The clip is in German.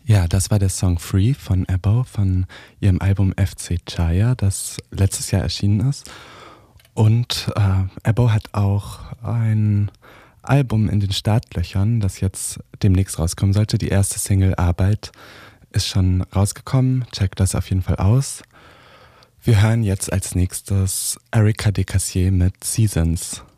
Ja, das war der Song Free von Ebo von ihrem Album FC Chaya, das letztes Jahr erschienen ist. Und Ebo hat auch ein Album in den Startlöchern, das jetzt demnächst rauskommen sollte. Die erste Single Arbeit ist schon rausgekommen. Checkt das auf jeden Fall aus. Wir hören jetzt als nächstes Erika de Cassier mit Seasons.